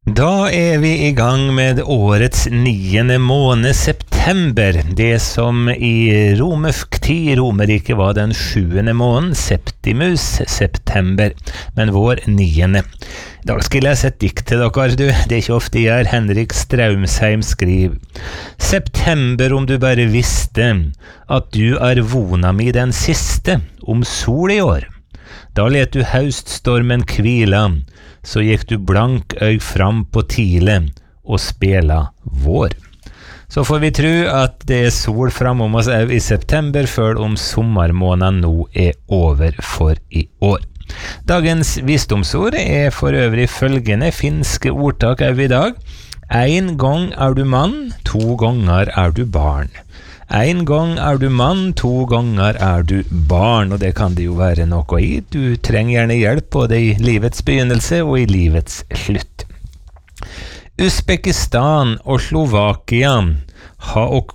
Da vi I gang med årets 9. måned, september. Det som I romersk tid I Romerike var den 7. måneden, Septimus, september, men vår 9. I dag skal jeg lese et dikt til dere, du. Det ikke ofte jeg gjør. Henrik Straumsheim skriver: September, om du bare visste at du vona mi den siste, om sol I år. Da let du hauststormen kvila, så gikk du blank øy fram på tile og spela vår. Så får vi tro at det sol framom oss I september, før om sommermåneden nå over for I år. Dagens visdomsord for øvrig følgende finske ordtak I dag. En gang du mann, 2 ganger du barn. En gang du mann, 2 ganger du barn, og det kan det jo være noe I. Du trenger gjerne hjelp både I livets begynnelse og I livets slutt. Uzbekistan og Slovakia og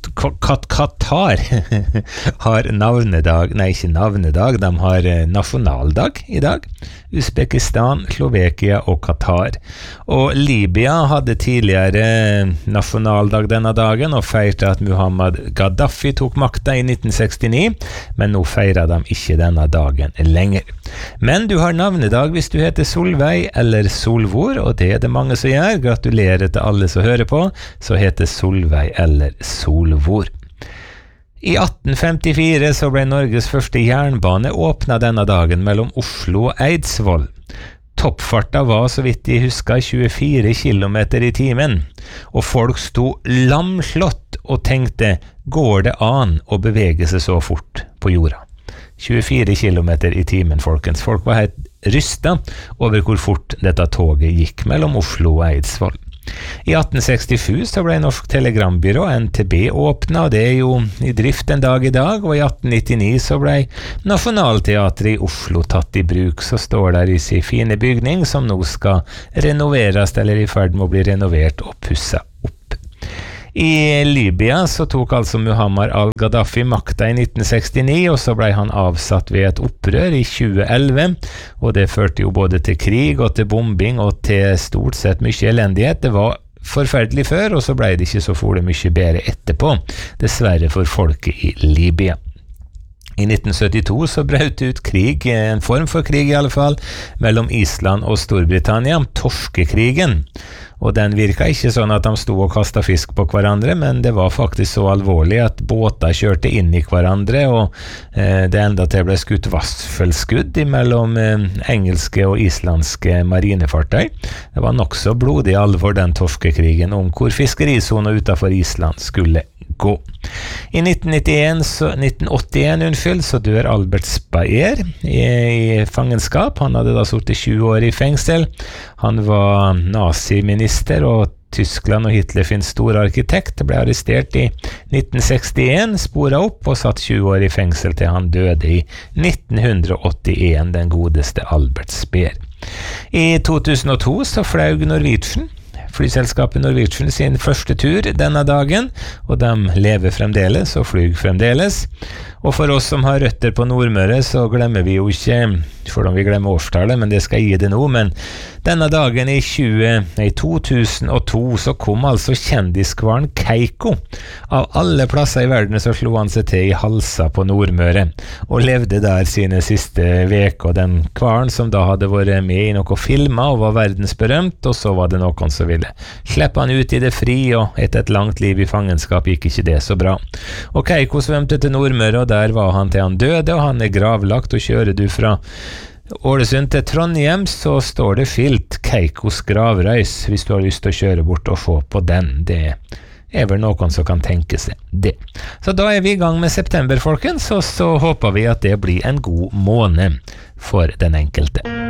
Qatar har navnedag, nei ikke navnedag, de har nasjonaldag I dag. Uzbekistan, Slovakia og Qatar. Og Libya hadde tidligere nasjonaldag denne dagen og feirte at Muhammad Gaddafi tok makta I 1969, men nå feirer de ikke denne dagen lenger. Men du har navnedag hvis du heter Solveig eller Solvor, og det det mange som gjør. Gratulerer til alle som hører på, så heter Solveig eller Solvor. I 1854 så ble Norges første jernbane åpnet denne dagen mellom Oslo og Eidsvoll. Toppfarta var, så vidt jeg husker, 24 kilometer I timen, og folk sto lamslått og tenkte, går det an å bevege seg så fort på jorda? 24 kilometer I timen, folkens. Folk var helt rystet over hvor fort dette toget gikk mellom Oslo og Eidsvoll. I 1867 så ble Norsk Telegrambyrå, NTB, åpnet, og det jo I drift en dag I dag, og I 1899 så ble Nationaltheatret I Oslo tatt I bruk, så står der I sin fine bygning som nå skal renoveres, eller I ferd med å bli renovert og pusset opp. I Libya så tok altså Muammar al-Gaddafi makta I 1969, og så ble han avsatt ved et opprør I 2011, og det førte jo både til krig og til bombing og til stort sett mye elendighet. Det var forferdelig før, og så ble det ikke så mye bedre etterpå, dessverre for folket I Libya. I 1972 så brøt ut krig, en form for krig I alle fall, mellom Island og Storbritannia, torskekrigen. Og den virket ikke sånn at de sto og kastet fisk på hverandre, men det var faktisk så alvorlig at båter kjørte inn I hverandre, og det enda til ble skutt vassfølskudd mellom engelske og islandske marinefartøy. Det var nok så blodig alvor den torskekrigen om hvor fiskerisonen utenfor Island skulle gå. I 1981 så dør Albert Speer I fangenskap. Han hadde da sittet 20 år I fengsel. Han var naziminister, og Tyskland og Hitler finnes stor arkitekt. Ble arrestert I 1961, sporet opp og satt 20 år I fengsel til han døde I 1981, den godeste Albert Speer. I 2002 så fløy Norwegian, flyselskapet Norwegian, sin første tur denne dagen, og de lever fremdeles og flyg fremdeles. Og for oss som har røtter på Nordmøre, så glemmer vi jo ikke, for om vi glemmer årstallet, men det skal jeg gi det nå, men denne dagen I 2002 så kom altså kjendiskvaren Keiko. Av alle plasser I verden så slo han seg til I Halsa på Nordmøre, og levde der sine siste veker, og den kvaren som da hadde vært med I noen filmer og var verdensberømt, og så var det noen som ville slippe han ut I det fri, og etter et langt liv I fangenskap gikk ikke det så bra. Og Keiko svømte til Nordmøre, og der var han til han døde, og han gravlagt, og kjører du fra Ålesund til Trondheim, så står det skilt Keikos gravreis, hvis du har lyst til å kjøre bort og se på den. Det vel noen som kan tenke seg det. Så da vi I gang med september, folkens, og så håper vi at det blir en god måned for den enkelte.